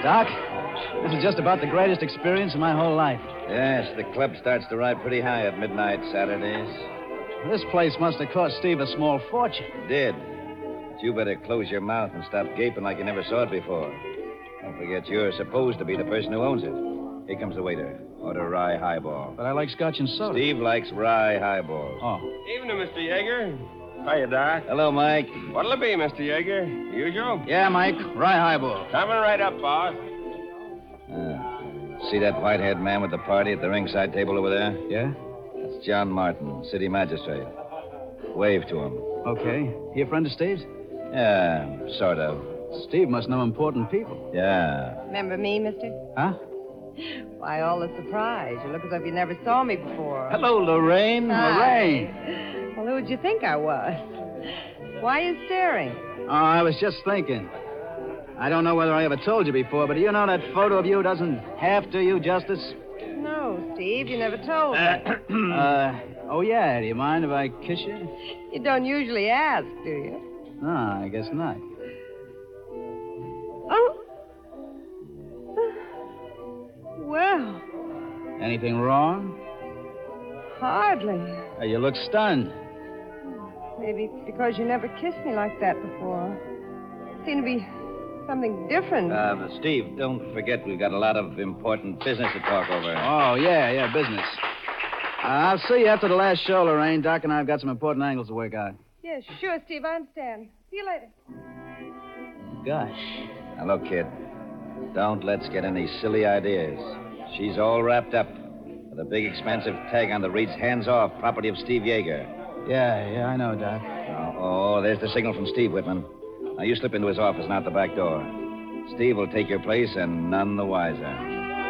Doc, this is just about the greatest experience in my whole life. Yes, the club starts to ride pretty high at midnight Saturdays. This place must have cost Steve a small fortune. It did. But you better close your mouth and stop gaping like you never saw it before. Don't forget you're supposed to be the person who owns it. Here comes the waiter. Order rye highball. But I like scotch and soda. Steve likes rye highball. Oh. Evening, Mr. Yeager. Hiya, Doc. Hello, Mike. What'll it be, Mr. Yeager? Usual? Yeah, Mike. Rye highball. Coming right up, boss. See that white-haired man with the party at the ringside table over there? Yeah? That's John Martin, city magistrate. Wave to him. Okay. He a friend of Steve's? Yeah, sort of. Steve must know important people. Yeah. Remember me, mister? Huh? Why, all the surprise. You look as if you never saw me before. Hello, Lorraine. Hi. Lorraine. Well, who'd you think I was? Why are you staring? Oh, I was just thinking. I don't know whether I ever told you before, but do you know that photo of you doesn't half do you justice? No, Steve, you never told me. Oh, yeah. Do you mind if I kiss you? You don't usually ask, do you? No, I guess not. Oh. Well, Anything wrong? hardly. You look stunned. Maybe it's because you never kissed me like that before. Seemed to be something different. Steve, don't forget we've got a lot of important business to talk over. Oh, yeah, business. I'll see you after the last show, Lorraine. Doc and I have got some important angles to work out. Yes, sure, Steve, I understand. See you later. Gosh. Now, look, kid. Don't let's get any silly ideas. She's all wrapped up with a big, expensive tag on the reads hands off, property of Steve Yeager. Yeah, I know, Doc. Oh, there's the signal from Steve Whitman. Now, you slip into his office and out the back door. Steve will take your place and none the wiser.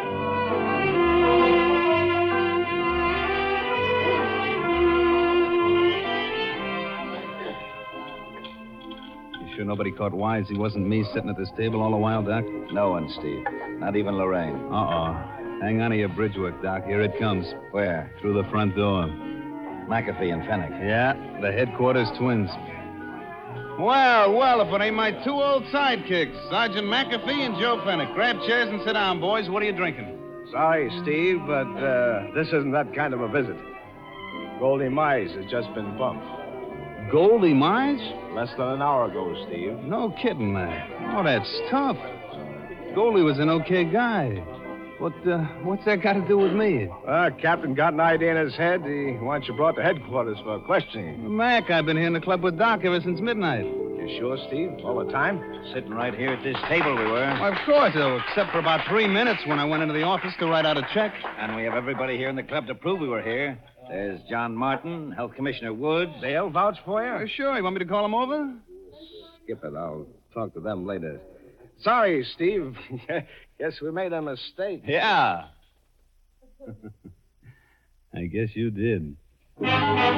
You sure nobody caught wise he wasn't me sitting at this table all the while, Doc? No one, Steve. Not even Lorraine. Hang on to your bridge work, Doc. Here it comes. Where? Through the front door. McAfee and Fennick. Yeah, the headquarters twins. Well, if it ain't my two old sidekicks, Sergeant McAfee and Joe Fennick. Grab chairs and sit down, boys. What are you drinking? Sorry, Steve, but this isn't that kind of a visit. Goldie Mize has just been bumped. Goldie Mize? Less than an hour ago, Steve. No kidding, man. Oh, that's tough. Goldie was an okay guy. What's that got to do with me? Captain got an idea in his head. He wants you brought to headquarters for questioning. Mac, I've been here in the club with Doc ever since midnight. You sure, Steve? All the time? Sitting right here at this table we were. Well, of course, except for about 3 minutes when I went into the office to write out a check. And we have everybody here in the club to prove we were here. There's John Martin, Health Commissioner Woods. They'll vouch for you? Sure. You want me to call them over? Skip it. I'll talk to them later. Sorry, Steve. Guess we made a mistake. Yeah. I guess you did.